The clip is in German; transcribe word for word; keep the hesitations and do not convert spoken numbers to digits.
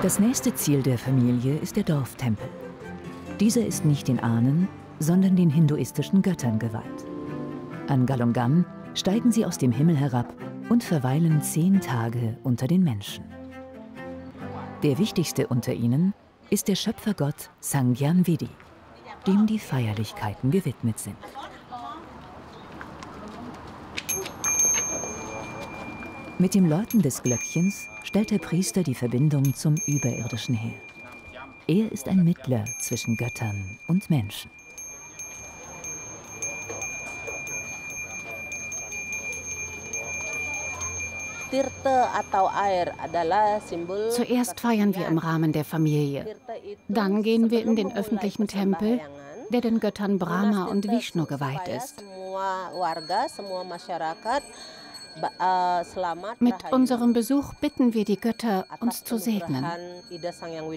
Das nächste Ziel der Familie ist der Dorftempel. Dieser ist nicht den Ahnen, sondern den hinduistischen Göttern geweiht. An Galungam steigen sie aus dem Himmel herab und verweilen zehn Tage unter den Menschen. Der wichtigste unter ihnen ist der Schöpfergott Sangyan Vidi, dem die Feierlichkeiten gewidmet sind. Mit dem Läuten des Glöckchens stellt der Priester die Verbindung zum Überirdischen her. Er ist ein Mittler zwischen Göttern und Menschen. Zuerst feiern wir im Rahmen der Familie. Dann gehen wir in den öffentlichen Tempel, der den Göttern Brahma und Vishnu geweiht ist. Mit unserem Besuch bitten wir die Götter, uns zu segnen.